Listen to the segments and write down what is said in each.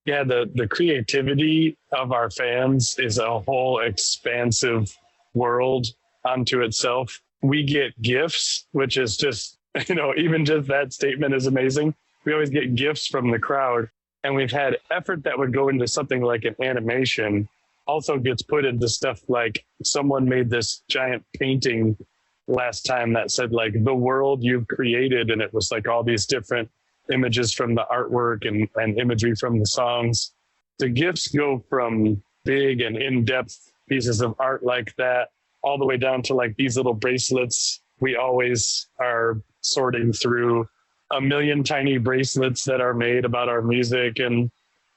Yeah, the creativity of our fans is a whole expansive world unto itself. We get gifts, which is just, even just that statement is amazing. We always get gifts from the crowd, and we've had effort that would go into something like an animation also gets put into stuff like someone made this giant painting last time that said like the world you've created, and it was like all these different images from the artwork and imagery from the songs. The gifts go from big and in-depth pieces of art like that all the way down to like these little bracelets. We always are sorting through a million tiny bracelets that are made about our music, and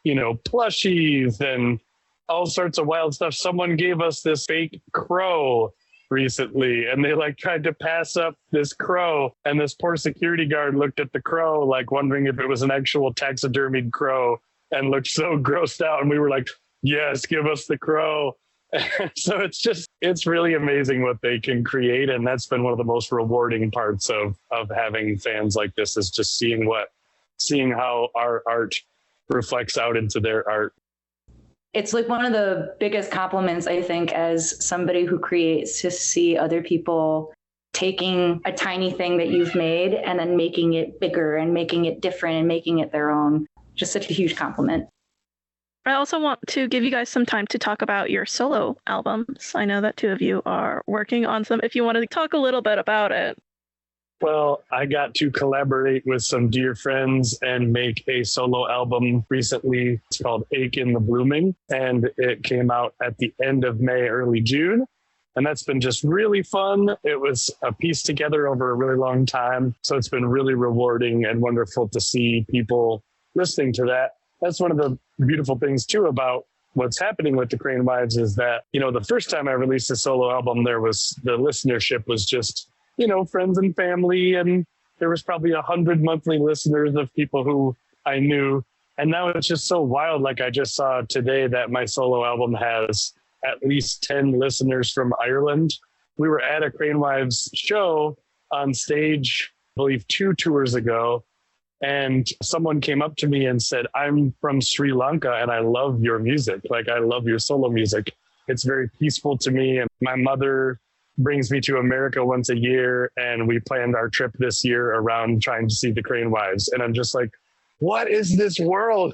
plushies and all sorts of wild stuff. Someone gave us this fake crow recently, and they like tried to pass up this crow, and this poor security guard looked at the crow like wondering if it was an actual taxidermied crow and looked so grossed out, and we were like, yes, give us the crow. So it's really amazing what they can create, and that's been one of the most rewarding parts of having fans like this, is just seeing how our art reflects out into their art. It's like one of the biggest compliments, I think, as somebody who creates, to see other people taking a tiny thing that you've made and then making it bigger and making it different and making it their own. Just such a huge compliment. I also want to give you guys some time to talk about your solo albums. I know that two of you are working on some. If you want to talk a little bit about it. Well, I got to collaborate with some dear friends and make a solo album recently. It's called Ache in the Blooming, and it came out at the end of May, early June. And that's been just really fun. It was a piece together over a really long time. So it's been really rewarding and wonderful to see people listening to that. That's one of the beautiful things too about what's happening with the Crane Wives, is that, the first time I released a solo album, the listenership was just, friends and family. And there was probably 100 monthly listeners of people who I knew. And now it's just so wild. Like I just saw today that my solo album has at least 10 listeners from Ireland. We were at a Crane Wives show on stage, I believe 2 tours ago. And someone came up to me and said, I'm from Sri Lanka and I love your music. Like I love your solo music. It's very peaceful to me. And my mother brings me to America once a year, and we planned our trip this year around trying to see the Crane Wives. And I'm just like, what is this world?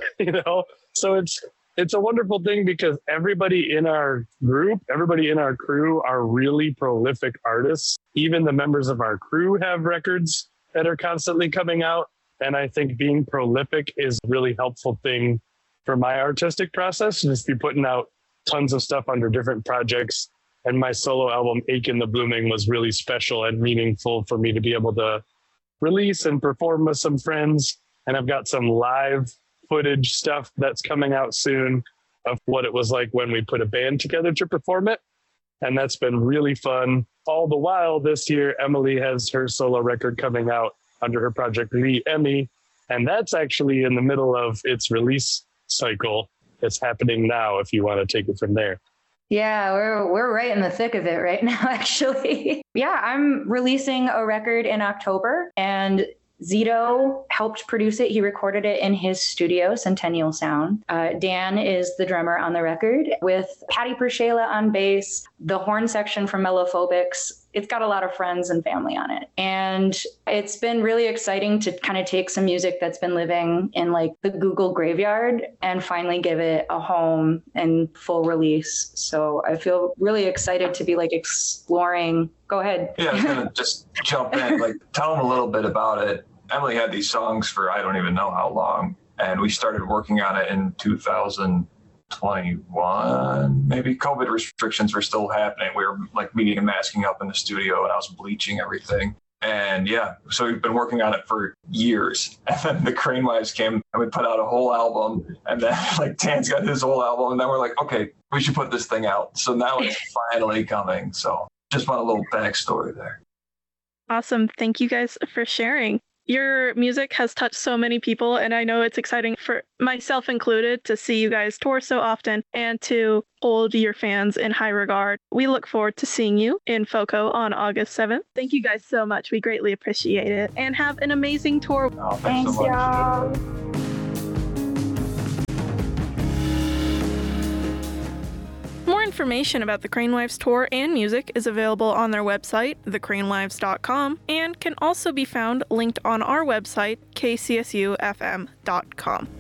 So it's a wonderful thing, because everybody in our group, everybody in our crew are really prolific artists. Even the members of our crew have records that are constantly coming out. And I think being prolific is a really helpful thing for my artistic process, just be putting out tons of stuff under different projects. And my solo album, Ache in the Blooming, was really special and meaningful for me to be able to release and perform with some friends. And I've got some live footage stuff that's coming out soon of what it was like when we put a band together to perform it. And that's been really fun. All the while this year, Emily has her solo record coming out under her project, The Emmy. And that's actually in the middle of its release cycle. It's happening now, if you want to take it from there. Yeah, we're right in the thick of it right now, actually. Yeah, I'm releasing a record in October, and Zito helped produce it. He recorded it in his studio, Centennial Sound. Dan is the drummer on the record, with Patty Pershela on bass, the horn section from Mellophobics. It's got a lot of friends and family on it. And it's been really exciting to kind of take some music that's been living in like the Google graveyard and finally give it a home and full release. So I feel really excited to be like exploring. Go ahead. Yeah, I was going to just jump in, like tell them a little bit about it. Emily had these songs for I don't even know how long. And we started working on it in 2021. Maybe COVID restrictions were still happening. We were like meeting and masking up in the studio, and I was bleaching everything. And yeah, so we've been working on it for years. And then the Crane Wives came and we put out a whole album. And then like Tan's got his whole album. And then we're like, okay, we should put this thing out. So now it's finally coming. So just want a little backstory there. Awesome. Thank you guys for sharing. Your music has touched so many people, and I know it's exciting for myself included to see you guys tour so often and to hold your fans in high regard. We look forward to seeing you in FOCO on August 7th. Thank you guys so much. We greatly appreciate it, and have an amazing tour. Oh, thanks so much. Y'all. information about the Crane Wives tour and music is available on their website, thecranewives.com, and can also be found linked on our website, kcsufm.com.